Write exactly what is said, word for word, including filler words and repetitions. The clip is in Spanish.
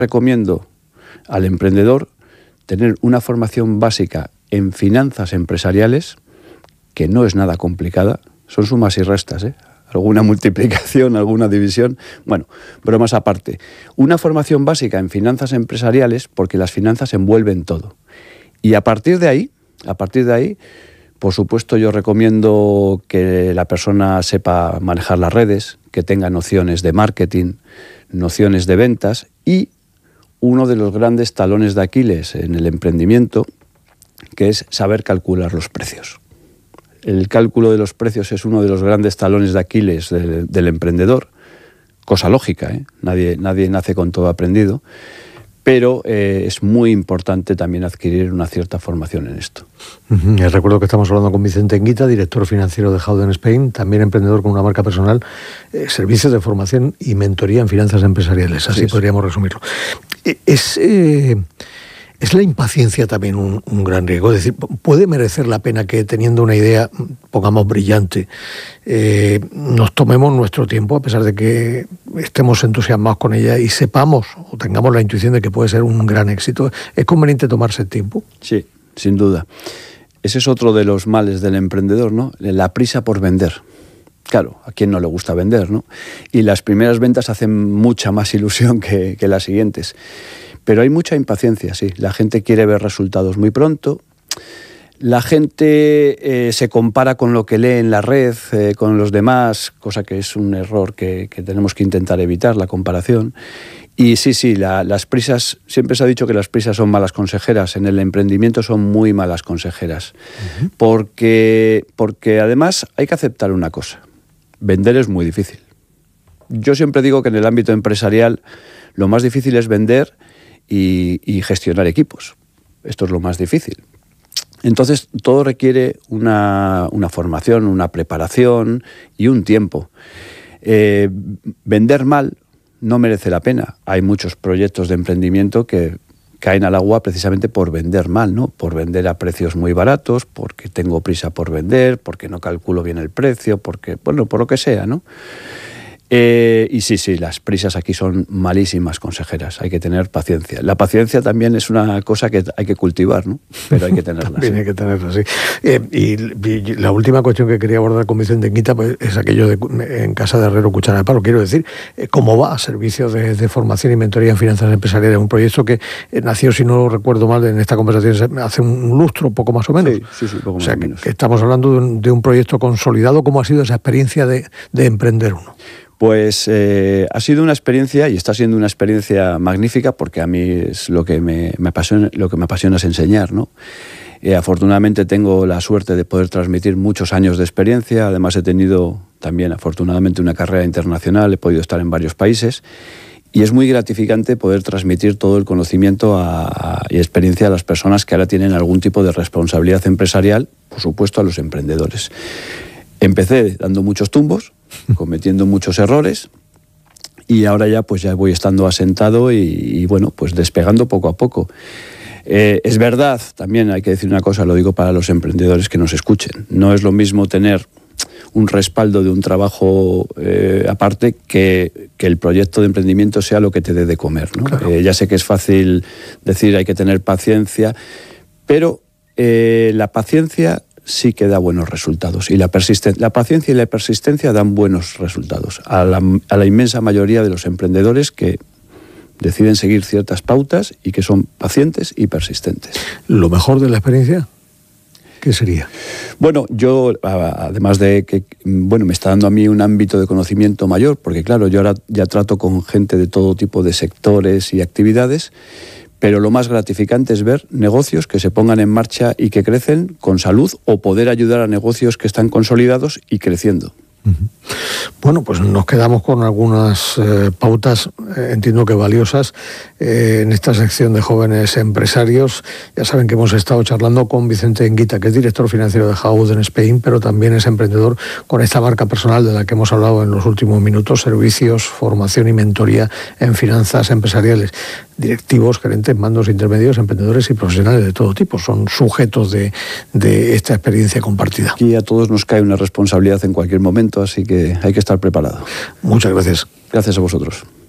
recomiendo al emprendedor tener una formación básica en finanzas empresariales, que no es nada complicada, son sumas y restas, ¿eh? Alguna multiplicación, alguna división, bueno, bromas aparte. Una formación básica en finanzas empresariales, porque las finanzas envuelven todo. Y a partir de ahí, a partir de ahí, por supuesto yo recomiendo que la persona sepa manejar las redes, que tenga nociones de marketing, nociones de ventas, y uno de los grandes talones de Aquiles en el emprendimiento, que es saber calcular los precios. El cálculo de los precios es uno de los grandes talones de Aquiles del, del emprendedor, cosa lógica, ¿eh? Nadie, nadie nace con todo aprendido, pero eh, es muy importante también adquirir una cierta formación en esto. Uh-huh. Recuerdo que estamos hablando con Vicente Enguita, director financiero de Howden Spain, también emprendedor con una marca personal, eh, servicios de formación y mentoría en finanzas empresariales, así sí, podríamos resumirlo. Es... Eh, ¿Es la impaciencia también un, un gran riesgo? Es decir, ¿puede merecer la pena que teniendo una idea, pongamos brillante, eh, nos tomemos nuestro tiempo, a pesar de que estemos entusiasmados con ella y sepamos o tengamos la intuición de que puede ser un gran éxito? ¿Es conveniente tomarse el tiempo? Sí, sin duda. Ese es otro de los males del emprendedor, ¿no? La prisa por vender. Claro, a quién no le gusta vender, ¿no? Y las primeras ventas hacen mucha más ilusión que, que las siguientes. Pero hay mucha impaciencia, sí. La gente quiere ver resultados muy pronto. La gente eh, se compara con lo que lee en la red, eh, con los demás, cosa que es un error que, que tenemos que intentar evitar, la comparación. Y sí, sí, la, las prisas, siempre se ha dicho que las prisas son malas consejeras. En el emprendimiento son muy malas consejeras. Uh-huh. Porque, porque además hay que aceptar una cosa. Vender es muy difícil. Yo siempre digo que en el ámbito empresarial lo más difícil es vender y, y gestionar equipos. Esto es lo más difícil. Entonces, todo requiere una, una formación, una preparación y un tiempo. Eh, vender mal no merece la pena. Hay muchos proyectos de emprendimiento que caen al agua precisamente por vender mal, ¿no? Por vender a precios muy baratos, porque tengo prisa por vender, porque no calculo bien el precio, porque, bueno, por lo que sea, ¿no? Eh, y sí, sí, las prisas aquí son malísimas consejeras, hay que tener paciencia. La paciencia también es una cosa que hay que cultivar, ¿no? Pero hay que tenerla. También sí. hay que tenerla, sí. Eh, y, y la última cuestión que quería abordar con Vicente Enguita pues, es aquello de en casa de herrero, cuchara de palo. Quiero decir, eh, ¿cómo va Servicios de, de Formación y Mentoría en Finanzas Empresariales? Un proyecto que eh, nació, si no recuerdo mal, en esta conversación hace un lustro, poco más o menos. Sí, sí, sí, poco más o sea, o menos. Que, que estamos hablando de un, de un proyecto consolidado. ¿Cómo ha sido esa experiencia de, de emprender uno? Pues eh, ha sido una experiencia y está siendo una experiencia magnífica porque a mí es lo que me, me apasiona, lo que me apasiona es enseñar, ¿no? Eh, afortunadamente tengo la suerte de poder transmitir muchos años de experiencia, además he tenido también afortunadamente una carrera internacional, he podido estar en varios países y es muy gratificante poder transmitir todo el conocimiento a, a, y experiencia a las personas que ahora tienen algún tipo de responsabilidad empresarial, por supuesto a los emprendedores. Empecé dando muchos tumbos, cometiendo muchos errores y ahora ya pues ya voy estando asentado y, y bueno, pues despegando poco a poco. Eh, es verdad, también hay que decir una cosa, lo digo para los emprendedores que nos escuchen, no es lo mismo tener un respaldo de un trabajo eh, aparte que, que el proyecto de emprendimiento sea lo que te dé de comer, ¿no? Claro. Eh, ya sé que es fácil decir hay que tener paciencia, pero eh, la paciencia sí que da buenos resultados y la, persisten- la paciencia y la persistencia dan buenos resultados a la, a la inmensa mayoría de los emprendedores que deciden seguir ciertas pautas y que son pacientes y persistentes. ¿Lo mejor de la experiencia qué sería? Bueno, yo además de que bueno, me está dando a mí un ámbito de conocimiento mayor, porque claro, yo ahora ya trato con gente de todo tipo de sectores y actividades, pero lo más gratificante es ver negocios que se pongan en marcha y que crecen con salud o poder ayudar a negocios que están consolidados y creciendo. Uh-huh. Bueno, pues nos quedamos con algunas eh, pautas, eh, entiendo que valiosas, eh, en esta sección de jóvenes empresarios. Ya saben que hemos estado charlando con Vicente Enguita, que es director financiero de Howden Spain, pero también es emprendedor con esta marca personal de la que hemos hablado en los últimos minutos, servicios, formación y mentoría en finanzas empresariales. Directivos, gerentes, mandos intermedios, emprendedores y profesionales de todo tipo. Son sujetos de, de esta experiencia compartida. Aquí a todos nos cae una responsabilidad en cualquier momento, así que hay que estar preparado. Muchas gracias. Gracias a vosotros.